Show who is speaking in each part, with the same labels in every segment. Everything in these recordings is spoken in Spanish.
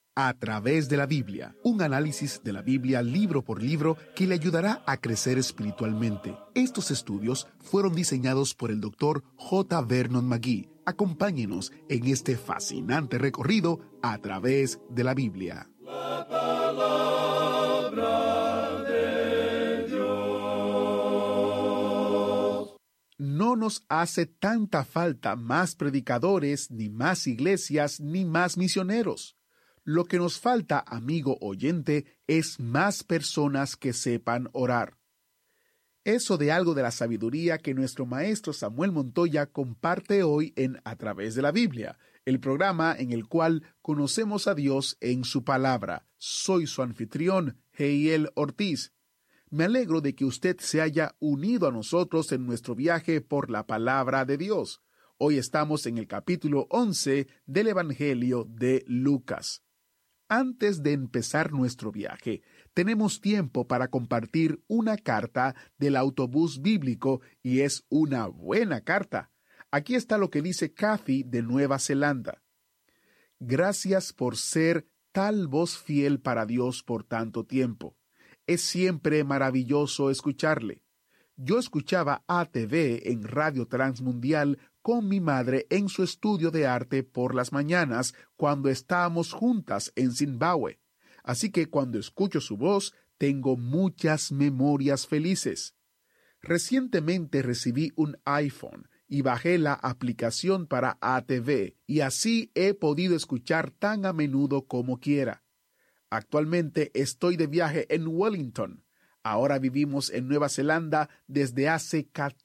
Speaker 1: A través de la Biblia, un análisis de la Biblia libro por libro que le ayudará a crecer espiritualmente. Estos estudios fueron diseñados por el Dr. J. Vernon McGee. Acompáñenos en este fascinante recorrido a través de la Biblia.
Speaker 2: La palabra de Dios.
Speaker 1: No nos hace tanta falta más predicadores, ni más iglesias, ni más misioneros. Lo que nos falta, amigo oyente, es más personas que sepan orar. Eso de algo de la sabiduría que nuestro maestro Samuel Montoya comparte hoy en A través de la Biblia, el programa en el cual conocemos a Dios en su palabra. Soy su anfitrión, Heiel Ortiz. Me alegro de que usted se haya unido a nosotros en nuestro viaje por la palabra de Dios. Hoy estamos en el capítulo 11 del Evangelio de Lucas. Antes de empezar nuestro viaje, tenemos tiempo para compartir una carta del autobús bíblico y es una buena carta. Aquí está lo que dice Kathy de Nueva Zelanda. Gracias por ser tal voz fiel para Dios por tanto tiempo. Es siempre maravilloso escucharle. Yo escuchaba ATV en Radio Transmundial con mi madre en su estudio de arte por las mañanas cuando estábamos juntas en Zimbabue. Así que cuando escucho su voz, tengo muchas memorias felices. Recientemente recibí un iPhone y bajé la aplicación para ATV y así he podido escuchar tan a menudo como quiera. Actualmente estoy de viaje en Wellington. Ahora vivimos en Nueva Zelanda desde hace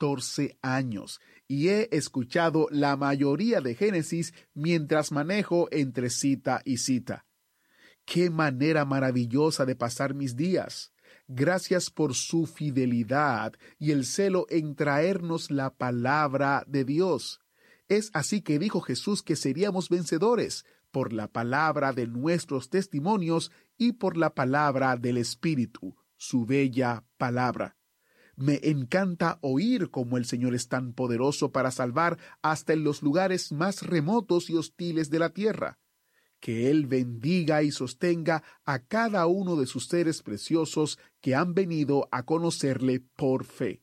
Speaker 1: 14 años y he escuchado la mayoría de Génesis mientras manejo entre cita y cita. ¡Qué manera maravillosa de pasar mis días! Gracias por su fidelidad y el celo en traernos la palabra de Dios. Es así que dijo Jesús que seríamos vencedores por la palabra de nuestros testimonios y por la palabra del Espíritu, su bella palabra. Me encanta oír cómo el Señor es tan poderoso para salvar hasta en los lugares más remotos y hostiles de la tierra. Que Él bendiga y sostenga a cada uno de sus seres preciosos que han venido a conocerle por fe.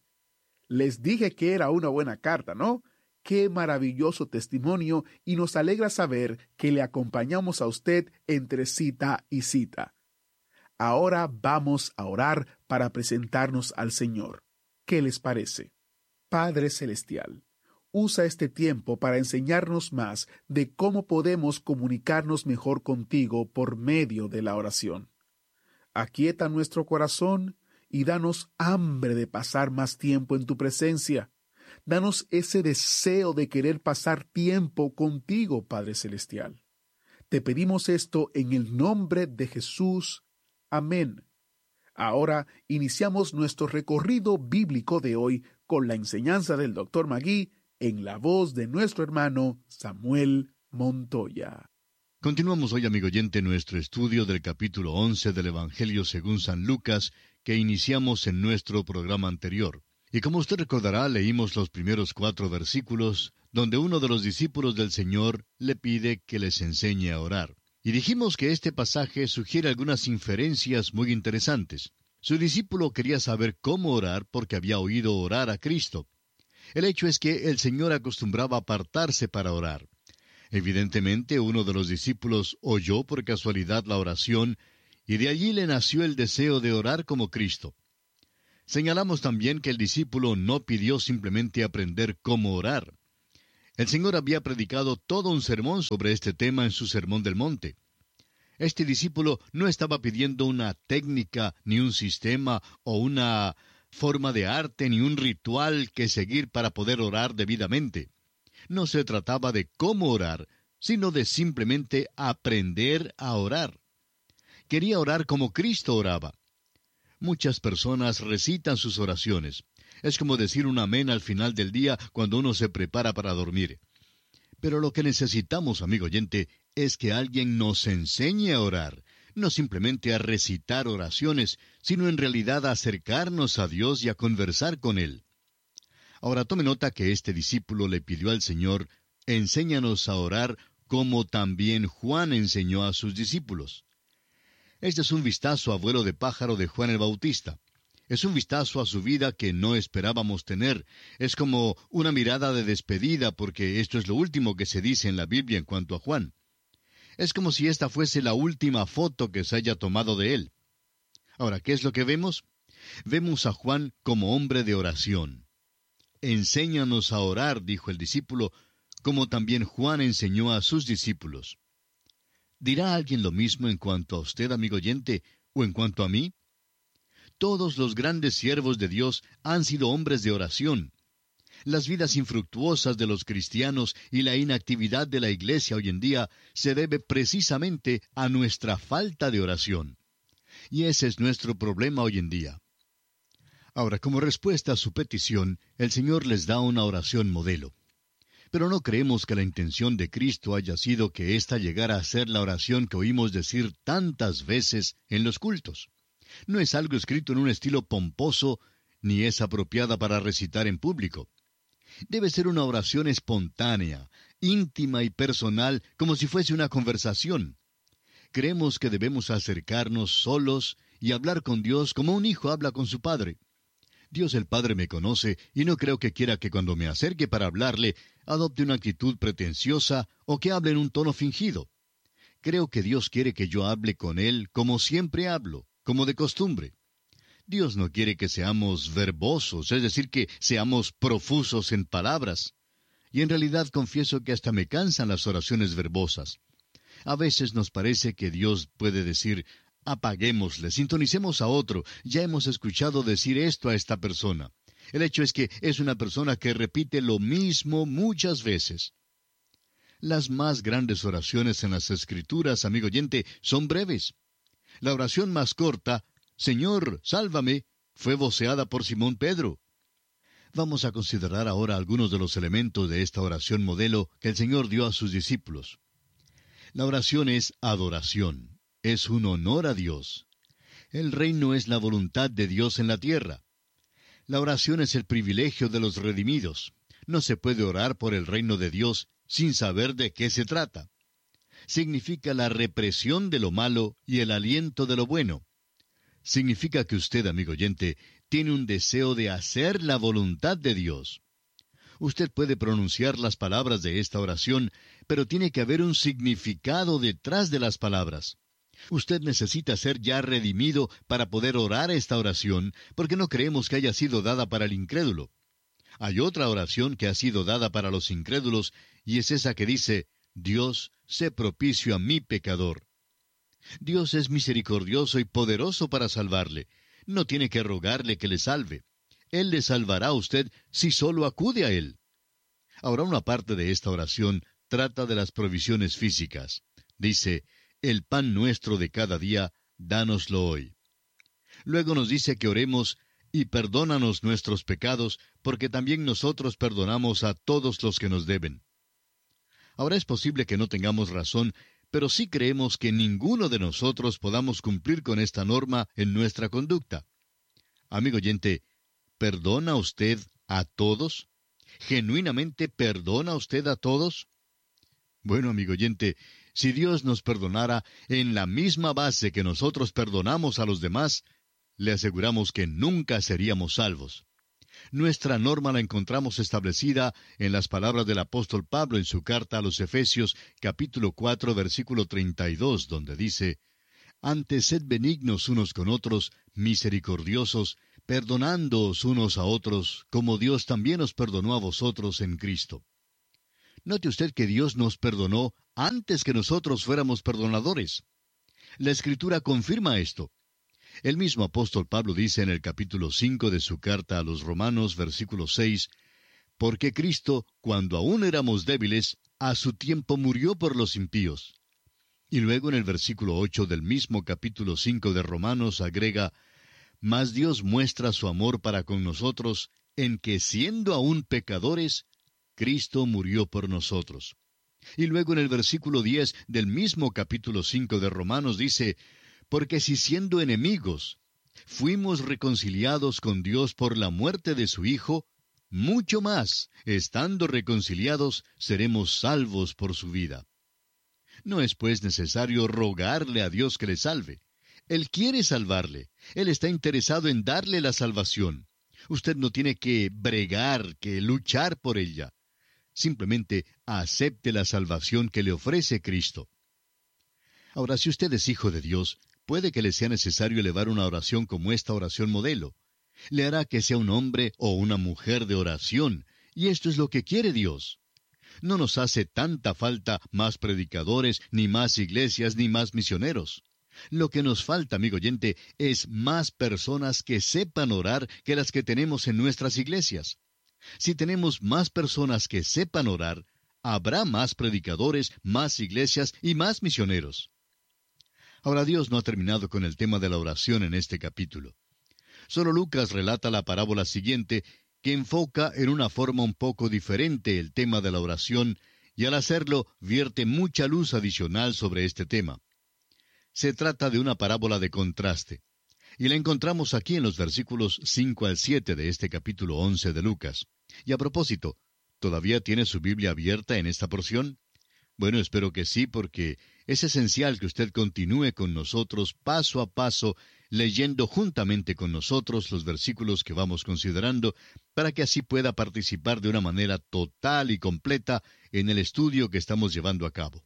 Speaker 1: Les dije que era una buena carta, ¿no? Qué maravilloso testimonio y nos alegra saber que le acompañamos a usted entre cita y cita. Ahora vamos a orar para presentarnos al Señor. ¿Qué les parece? Padre Celestial, usa este tiempo para enseñarnos más de cómo podemos comunicarnos mejor contigo por medio de la oración. Aquieta nuestro corazón y danos hambre de pasar más tiempo en tu presencia. Danos ese deseo de querer pasar tiempo contigo, Padre Celestial. Te pedimos esto en el nombre de Jesús. Amén. Ahora iniciamos nuestro recorrido bíblico de hoy con la enseñanza del Dr. McGee en la voz de nuestro hermano Samuel Montoya.
Speaker 3: Continuamos hoy, amigo oyente, nuestro estudio del capítulo 11 del Evangelio según San Lucas, que iniciamos en nuestro programa anterior. Y como usted recordará, leímos los primeros 4 versículos, donde uno de los discípulos del Señor le pide que les enseñe a orar. Y dijimos que este pasaje sugiere algunas inferencias muy interesantes. Su discípulo quería saber cómo orar porque había oído orar a Cristo. El hecho es que el Señor acostumbraba apartarse para orar. Evidentemente, uno de los discípulos oyó por casualidad la oración, y de allí le nació el deseo de orar como Cristo. Señalamos también que el discípulo no pidió simplemente aprender cómo orar. El Señor había predicado todo un sermón sobre este tema en su Sermón del Monte. Este discípulo no estaba pidiendo una técnica, ni un sistema, o una forma de arte, ni un ritual que seguir para poder orar debidamente. No se trataba de cómo orar, sino de simplemente aprender a orar. Quería orar como Cristo oraba. Muchas personas recitan sus oraciones. Es como decir un amén al final del día cuando uno se prepara para dormir. Pero lo que necesitamos, amigo oyente, es que alguien nos enseñe a orar, no simplemente a recitar oraciones, sino en realidad a acercarnos a Dios y a conversar con Él. Ahora tome nota que este discípulo le pidió al Señor, enséñanos a orar como también Juan enseñó a sus discípulos. Este es un vistazo a vuelo de pájaro de Juan el Bautista. Es un vistazo a su vida que no esperábamos tener. Es como una mirada de despedida, porque esto es lo último que se dice en la Biblia en cuanto a Juan. Es como si esta fuese la última foto que se haya tomado de él. Ahora, ¿qué es lo que vemos? Vemos a Juan como hombre de oración. Enséñanos a orar, dijo el discípulo, como también Juan enseñó a sus discípulos. ¿Dirá alguien lo mismo en cuanto a usted, amigo oyente, o en cuanto a mí? Todos los grandes siervos de Dios han sido hombres de oración. Las vidas infructuosas de los cristianos y la inactividad de la iglesia hoy en día se debe precisamente a nuestra falta de oración. Y ese es nuestro problema hoy en día. Ahora, como respuesta a su petición, el Señor les da una oración modelo. Pero no creemos que la intención de Cristo haya sido que ésta llegara a ser la oración que oímos decir tantas veces en los cultos. No es algo escrito en un estilo pomposo, ni es apropiada para recitar en público. Debe ser una oración espontánea, íntima y personal, como si fuese una conversación. Creemos que debemos acercarnos solos y hablar con Dios como un hijo habla con su padre. Dios el Padre me conoce y no creo que quiera que cuando me acerque para hablarle, adopte una actitud pretenciosa o que hable en un tono fingido. Creo que Dios quiere que yo hable con Él como siempre hablo, como de costumbre. Dios no quiere que seamos verbosos, es decir, que seamos profusos en palabras. Y en realidad confieso que hasta me cansan las oraciones verbosas. A veces nos parece que Dios puede decir, apaguémosle, sintonicemos a otro, ya hemos escuchado decir esto a esta persona. El hecho es que es una persona que repite lo mismo muchas veces. Las más grandes oraciones en las Escrituras, amigo oyente, son breves. La oración más corta, Señor, sálvame, fue voceada por Simón Pedro. Vamos a considerar ahora algunos de los elementos de esta oración modelo que el Señor dio a sus discípulos. La oración es adoración. Es un honor a Dios. El reino es la voluntad de Dios en la tierra. La oración es el privilegio de los redimidos. No se puede orar por el reino de Dios sin saber de qué se trata. Significa la represión de lo malo y el aliento de lo bueno. Significa que usted, amigo oyente, tiene un deseo de hacer la voluntad de Dios. Usted puede pronunciar las palabras de esta oración, pero tiene que haber un significado detrás de las palabras. Usted necesita ser ya redimido para poder orar esta oración, porque no creemos que haya sido dada para el incrédulo. Hay otra oración que ha sido dada para los incrédulos, y es esa que dice, Dios, sé propicio a mi pecador. Dios es misericordioso y poderoso para salvarle. No tiene que rogarle que le salve. Él le salvará a usted si solo acude a Él. Ahora, una parte de esta oración trata de las provisiones físicas. Dice, el pan nuestro de cada día, dánoslo hoy. Luego nos dice que oremos, y perdónanos nuestros pecados, porque también nosotros perdonamos a todos los que nos deben. Ahora es posible que no tengamos razón, pero sí creemos que ninguno de nosotros podamos cumplir con esta norma en nuestra conducta. Amigo oyente, ¿perdona usted a todos? ¿Genuinamente perdona usted a todos? Bueno, amigo oyente, si Dios nos perdonara en la misma base que nosotros perdonamos a los demás, le aseguramos que nunca seríamos salvos. Nuestra norma la encontramos establecida en las palabras del apóstol Pablo en su carta a los Efesios, capítulo 4, versículo 32, donde dice, «Antes sed benignos unos con otros, misericordiosos, perdonándoos unos a otros, como Dios también os perdonó a vosotros en Cristo». Note usted que Dios nos perdonó antes que nosotros fuéramos perdonadores. La Escritura confirma esto. El mismo apóstol Pablo dice en el capítulo 5 de su carta a los Romanos, versículo 6, «Porque Cristo, cuando aún éramos débiles, a su tiempo murió por los impíos». Y luego en el versículo 8 del mismo capítulo 5 de Romanos agrega, «Mas Dios muestra su amor para con nosotros, en que siendo aún pecadores, Cristo murió por nosotros». Y luego en el versículo 10 del mismo capítulo 5 de Romanos dice, «Porque si siendo enemigos, fuimos reconciliados con Dios por la muerte de su Hijo, mucho más, estando reconciliados, seremos salvos por su vida». No es pues necesario rogarle a Dios que le salve. Él quiere salvarle. Él está interesado en darle la salvación. Usted no tiene que bregar, que luchar por ella. Simplemente acepte la salvación que le ofrece Cristo. Ahora, si usted es hijo de Dios, puede que le sea necesario elevar una oración como esta oración modelo. Le hará que sea un hombre o una mujer de oración, y esto es lo que quiere Dios. No nos hace tanta falta más predicadores, ni más iglesias, ni más misioneros. Lo que nos falta, amigo oyente, es más personas que sepan orar que las que tenemos en nuestras iglesias. Si tenemos más personas que sepan orar, habrá más predicadores, más iglesias y más misioneros. Ahora, Dios no ha terminado con el tema de la oración en este capítulo. Solo Lucas relata la parábola siguiente, que enfoca en una forma un poco diferente el tema de la oración, y al hacerlo vierte mucha luz adicional sobre este tema. Se trata de una parábola de contraste, y la encontramos aquí en los versículos 5 al 7 de este capítulo 11 de Lucas. Y a propósito, ¿todavía tiene su Biblia abierta en esta porción? Bueno, espero que sí, porque es esencial que usted continúe con nosotros paso a paso, leyendo juntamente con nosotros los versículos que vamos considerando, para que así pueda participar de una manera total y completa en el estudio que estamos llevando a cabo.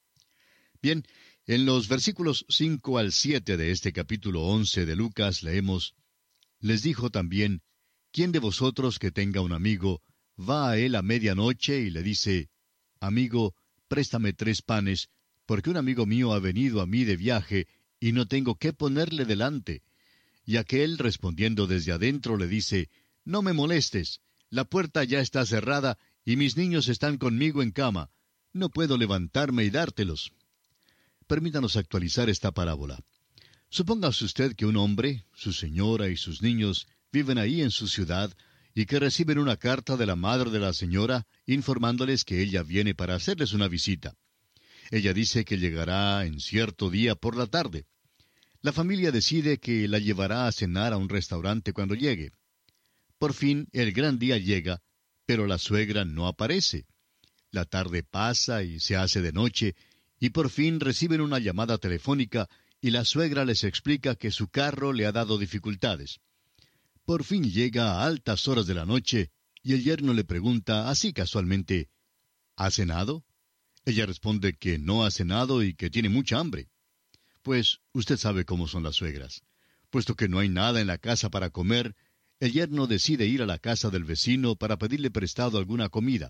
Speaker 3: Bien, en los versículos 5 al 7 de este capítulo 11 de Lucas leemos: Les dijo también, ¿quién de vosotros que tenga un amigo va a él a medianoche y le dice: Amigo, préstame 3 panes, porque un amigo mío ha venido a mí de viaje, y no tengo qué ponerle delante? Y aquél, respondiendo desde adentro, le dice: No me molestes, la puerta ya está cerrada, y mis niños están conmigo en cama, no puedo levantarme y dártelos. Permítanos actualizar esta parábola. Supóngase usted que un hombre, su señora y sus niños viven ahí en su ciudad, y que reciben una carta de la madre de la señora informándoles que ella viene para hacerles una visita. Ella dice que llegará en cierto día por la tarde. La familia decide que la llevará a cenar a un restaurante cuando llegue. Por fin el gran día llega, pero la suegra no aparece. La tarde pasa y se hace de noche, y por fin reciben una llamada telefónica, y la suegra les explica que su carro le ha dado dificultades. Por fin llega a altas horas de la noche, y el yerno le pregunta así casualmente: ¿Ha cenado? Ella responde que no ha cenado y que tiene mucha hambre. Pues usted sabe cómo son las suegras. Puesto que no hay nada en la casa para comer, el yerno decide ir a la casa del vecino para pedirle prestado alguna comida.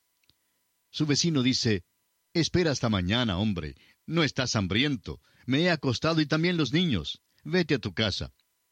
Speaker 3: Su vecino dice: Espera hasta mañana, hombre, no estás hambriento, me he acostado y también los niños, vete a tu casa.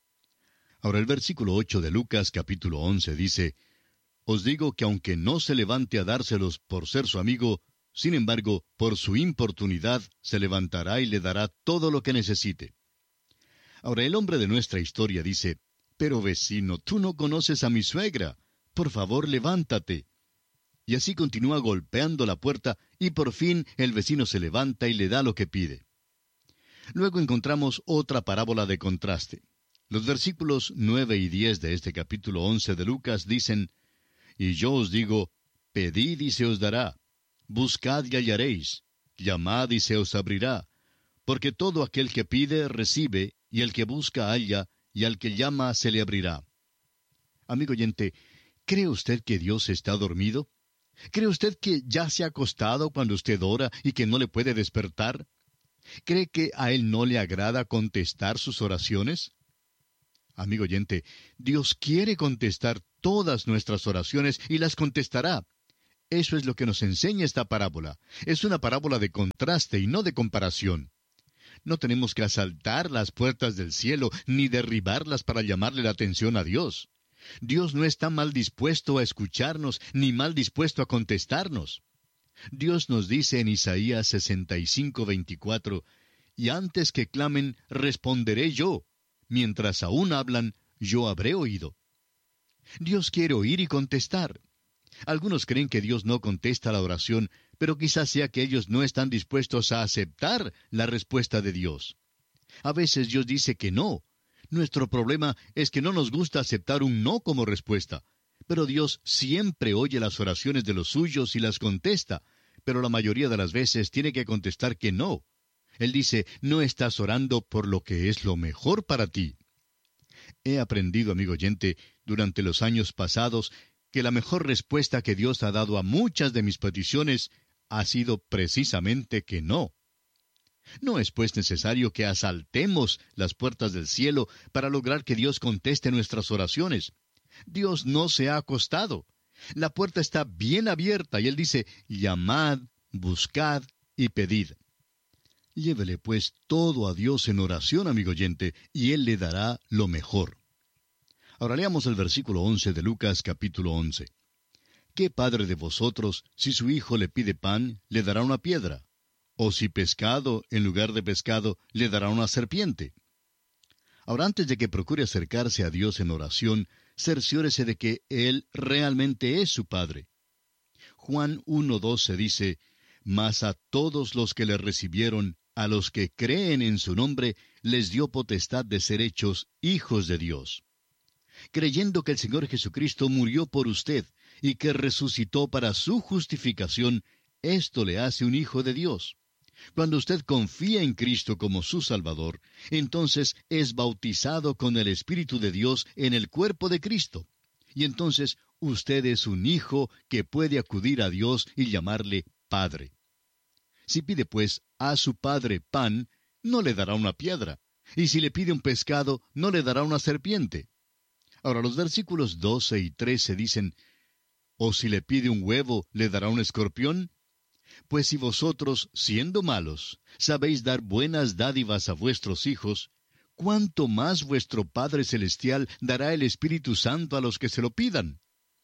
Speaker 3: Ahora el versículo 8 de Lucas capítulo 11 dice: Os digo que aunque no se levante a dárselos por ser su amigo, sin embargo, por su importunidad se levantará y le dará todo lo que necesite. Ahora el hombre de nuestra historia dice: Pero vecino, tú no conoces a mi suegra, por favor levántate. Y así continúa golpeando la puerta, y por fin el vecino se levanta y le da lo que pide. Luego encontramos otra parábola de contraste. Los versículos 9 y 10 de este capítulo 11 de Lucas dicen: Y yo os digo, pedid y se os dará, buscad y hallaréis, llamad y se os abrirá, porque todo aquel que pide recibe, y el que busca halla, y al que llama se le abrirá. Amigo oyente, ¿cree usted que Dios está dormido? ¿Cree usted que ya se ha acostado cuando usted ora y que no le puede despertar? ¿Cree que a Él no le agrada contestar sus oraciones? Amigo oyente, Dios quiere contestar todas nuestras oraciones y las contestará. Eso es lo que nos enseña esta parábola. Es una parábola de contraste y no de comparación. No tenemos que asaltar las puertas del cielo ni derribarlas para llamarle la atención a Dios. Dios no está mal dispuesto a escucharnos ni mal dispuesto a contestarnos. Dios nos dice en Isaías 65:24, y antes que clamen, responderé yo. Mientras aún hablan, yo habré oído. Dios quiere oír y contestar. Algunos creen que Dios no contesta la oración, pero quizás sea que ellos no están dispuestos a aceptar la respuesta de Dios. A veces Dios dice que no. Nuestro problema es que no nos gusta aceptar un no como respuesta. Pero Dios siempre oye las oraciones de los suyos y las contesta, pero la mayoría de las veces tiene que contestar que no. Él dice, no estás orando por lo que es lo mejor para ti. He aprendido, amigo oyente, durante los años pasados, que la mejor respuesta que Dios ha dado a muchas de mis peticiones ha sido precisamente que no. No es pues necesario que asaltemos las puertas del cielo para lograr que Dios conteste nuestras oraciones. Dios no se ha acostado. La puerta está bien abierta y Él dice, llamad, buscad y pedid. Llévele pues todo a Dios en oración, amigo oyente, y Él le dará lo mejor. Ahora leamos el versículo 11 de Lucas capítulo 11. ¿Qué padre de vosotros, si su hijo le pide pan, le dará una piedra? ¿O si pescado, en lugar de pescado, le dará una serpiente? Ahora, antes de que procure acercarse a Dios en oración, cerciórese de que Él realmente es su Padre. Juan 1:12 dice, Mas a todos los que le recibieron, a los que creen en su nombre, les dio potestad de ser hechos hijos de Dios. Creyendo que el Señor Jesucristo murió por usted y que resucitó para su justificación, esto le hace un hijo de Dios. Cuando usted confía en Cristo como su Salvador, entonces es bautizado con el Espíritu de Dios en el cuerpo de Cristo. Y entonces usted es un hijo que puede acudir a Dios y llamarle Padre. Si pide pues a su Padre pan, no le dará una piedra. Y si le pide un pescado, no le dará una serpiente. Ahora los versículos 12 y 13 dicen, ¿O si le pide un huevo, le dará un escorpión? Pues si vosotros, siendo malos, sabéis dar buenas dádivas a vuestros hijos, ¿cuánto más vuestro Padre Celestial dará el Espíritu Santo a los que se lo pidan?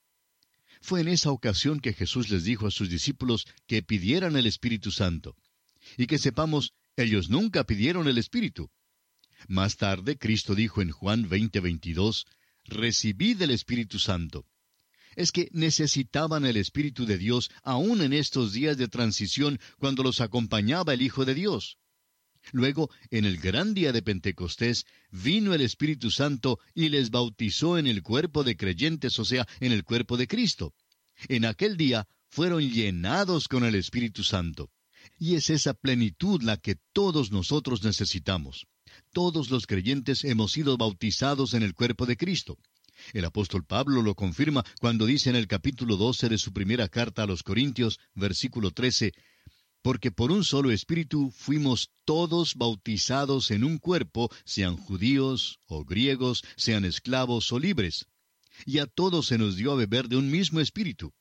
Speaker 3: Fue en esa ocasión que Jesús les dijo a sus discípulos que pidieran el Espíritu Santo. Y que sepamos, ellos nunca pidieron el Espíritu. Más tarde, Cristo dijo en Juan 20:22, recibid el Espíritu Santo. Es que necesitaban el Espíritu de Dios aún en estos días de transición cuando los acompañaba el Hijo de Dios. Luego, en el gran día de Pentecostés, vino el Espíritu Santo y les bautizó en el cuerpo de creyentes, o sea, en el cuerpo de Cristo. En aquel día fueron llenados con el Espíritu Santo. Y es esa plenitud la que todos nosotros necesitamos. Todos los creyentes hemos sido bautizados en el cuerpo de Cristo. El apóstol Pablo lo confirma cuando dice en el capítulo 12 de su primera carta a los Corintios, versículo 13, porque por un solo espíritu fuimos todos bautizados en un cuerpo, sean judíos o griegos, sean esclavos o libres. Y a todos se nos dio a beber de un mismo espíritu.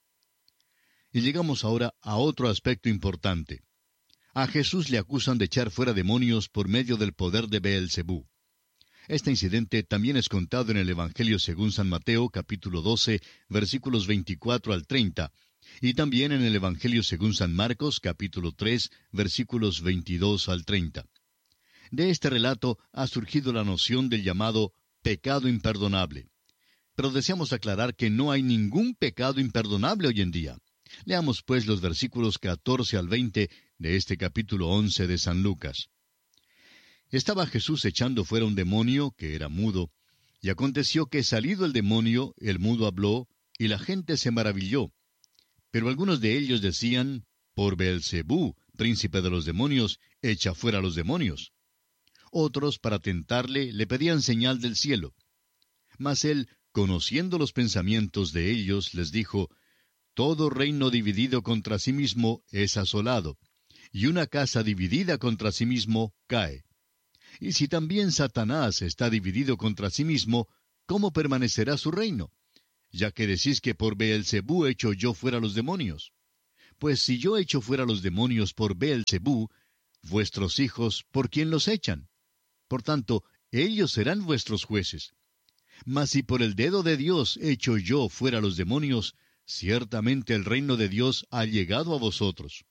Speaker 3: Y llegamos ahora a otro aspecto importante. A Jesús le acusan de echar fuera demonios por medio del poder de Beelzebú. Este incidente también es contado en el Evangelio según San Mateo, capítulo 12, versículos 24 al 30, y también en el Evangelio según San Marcos, capítulo 3, versículos 22 al 30. De este relato ha surgido la noción del llamado pecado imperdonable. Pero deseamos aclarar que no hay ningún pecado imperdonable hoy en día. Leamos pues los versículos 14 al 20 de este capítulo 11 de San Lucas. Estaba Jesús echando fuera un demonio que era mudo, y aconteció que salido el demonio, el mudo habló, y la gente se maravilló. Pero algunos de ellos decían, por Beelzebú, príncipe de los demonios, echa fuera los demonios. Otros, para tentarle, le pedían señal del cielo. Mas él, conociendo los pensamientos de ellos, les dijo, todo reino dividido contra sí mismo es asolado, y una casa dividida contra sí mismo cae. Y si también Satanás está dividido contra sí mismo, ¿cómo permanecerá su reino? Ya que decís que por Beelzebú echo yo fuera los demonios. Pues si yo echo fuera los demonios por Beelzebú, vuestros hijos, ¿por quién los echan? Por tanto, ellos serán vuestros jueces. Mas si por el dedo de Dios echo yo fuera los demonios, ciertamente el reino de Dios ha llegado a vosotros.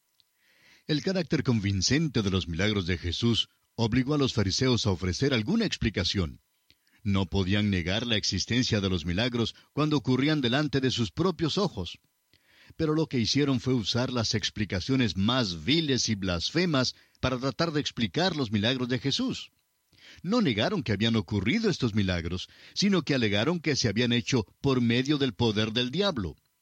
Speaker 3: El carácter convincente de los milagros de Jesús obligó a los fariseos a ofrecer alguna explicación. No podían negar la existencia de los milagros cuando ocurrían delante de sus propios ojos. Pero lo que hicieron fue usar las explicaciones más viles y blasfemas para tratar de explicar los milagros de Jesús. No negaron que habían ocurrido estos milagros, sino que alegaron que se habían hecho por medio del poder del diablo.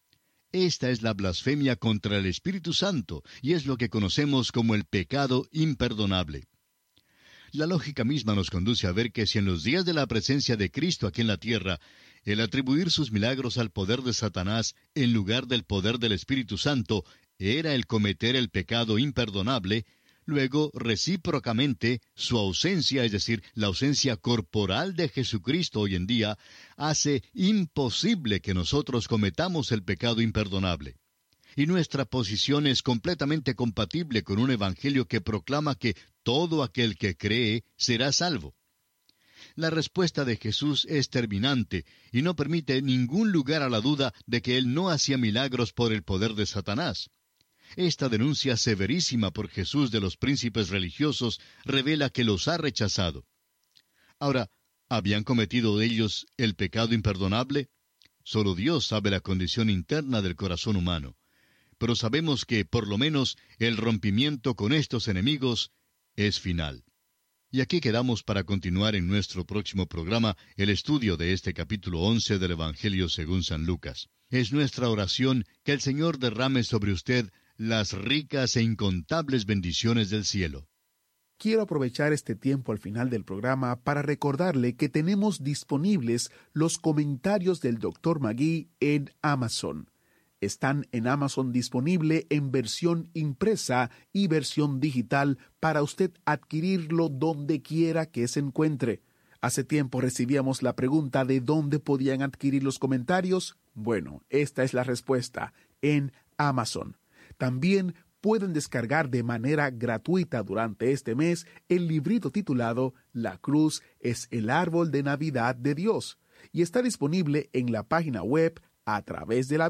Speaker 3: Esta es la blasfemia contra el Espíritu Santo, y es lo que conocemos como el pecado imperdonable. La lógica misma nos conduce a ver que si en los días de la presencia de Cristo aquí en la tierra, el atribuir sus milagros al poder de Satanás en lugar del poder del Espíritu Santo era el cometer el pecado imperdonable, luego, recíprocamente, su ausencia, es decir, la ausencia corporal de Jesucristo hoy en día, hace imposible que nosotros cometamos el pecado imperdonable. Y nuestra posición es completamente compatible con un evangelio que proclama que todo aquel que cree será salvo. La respuesta de Jesús es terminante y no permite ningún lugar a la duda de que Él no hacía milagros por el poder de Satanás. Esta denuncia severísima por Jesús de los príncipes religiosos revela que los ha rechazado. Ahora, ¿habían cometido ellos el pecado imperdonable? Solo Dios sabe la condición interna del corazón humano. Pero sabemos que, por lo menos, el rompimiento con estos enemigos es final. Y aquí quedamos para continuar en nuestro próximo programa el estudio de este capítulo 11 del Evangelio según San Lucas. Es nuestra oración que el Señor derrame sobre usted las ricas e incontables bendiciones del cielo.
Speaker 1: Quiero aprovechar este tiempo al final del programa para recordarle que tenemos disponibles los comentarios del Dr. Magui en Amazon. Están en Amazon disponible en versión impresa y versión digital para usted adquirirlo donde quiera que se encuentre. Hace tiempo recibíamos la pregunta de dónde podían adquirir los comentarios. Bueno, esta es la respuesta, en Amazon. También pueden descargar de manera gratuita durante este mes el librito titulado La Cruz es el árbol de Navidad de Dios, y está disponible en la página web a través de la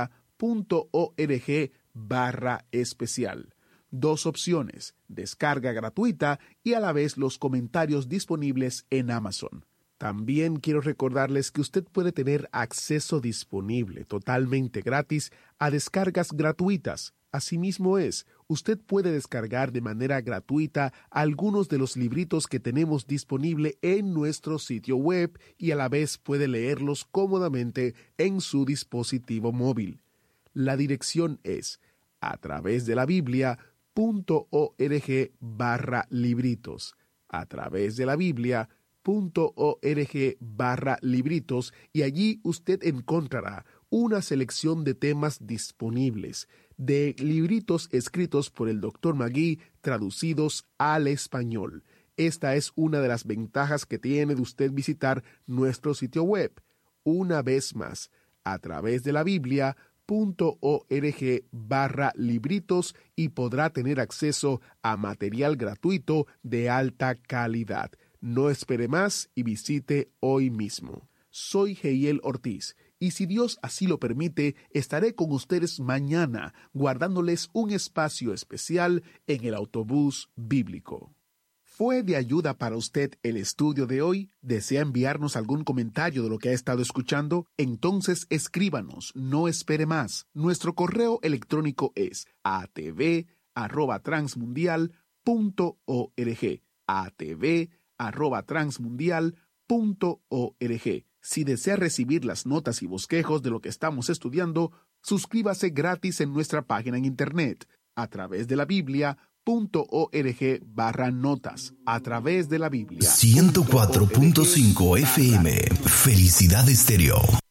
Speaker 1: Biblia.org/especial. Dos opciones, descarga gratuita y a la vez los comentarios disponibles en Amazon. También quiero recordarles que usted puede tener acceso disponible totalmente gratis a descargas gratuitas. Asimismo usted puede descargar de manera gratuita algunos de los libritos que tenemos disponible en nuestro sitio web y a la vez puede leerlos cómodamente en su dispositivo móvil. La dirección es a través de la Biblia.org/libritos, a través de la Biblia.org/libritos, y allí usted encontrará una selección de temas disponibles, de libritos escritos por el Dr. Magui traducidos al español. Esta es una de las ventajas que tiene de usted visitar nuestro sitio web. Una vez más, a través de la Biblia.org/libritos, y podrá tener acceso a material gratuito de alta calidad. No espere más y visite hoy mismo. Soy Heiel Ortiz, y si Dios así lo permite, estaré con ustedes mañana, guardándoles un espacio especial en el autobús bíblico. ¿Fue de ayuda para usted el estudio de hoy? ¿Desea enviarnos algún comentario de lo que ha estado escuchando? Entonces escríbanos, no espere más. Nuestro correo electrónico es atv@transmundial.org, atv@transmundial.org. Si desea recibir las notas y bosquejos de lo que estamos estudiando, suscríbase gratis en nuestra página en internet, a través de la Biblia.org/notas, a través de la Biblia.
Speaker 4: 104.5 FM, Felicidad Estéreo.